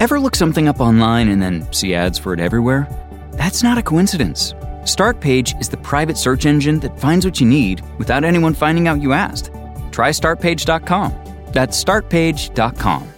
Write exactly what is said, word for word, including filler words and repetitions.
Ever look something up online and then see ads for it everywhere? That's not a coincidence. Startpage is the private search engine that finds what you need without anyone finding out you asked. Try start page dot com. That's start page dot com.